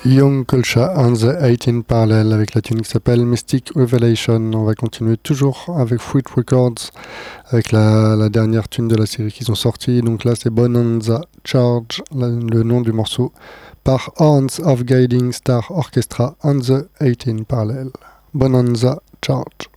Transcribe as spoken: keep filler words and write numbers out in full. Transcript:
Young Kulcha and the eighteen Parallel avec la tune qui s'appelle Mystic Revelation. On va continuer toujours avec Fruit Records avec la, la dernière tune de la série qu'ils ont sortie. Donc là c'est Bonanza Charge, le nom du morceau, par Horns of Guiding Star Orchestra and the eighteen Parallel. Bonanza Charge.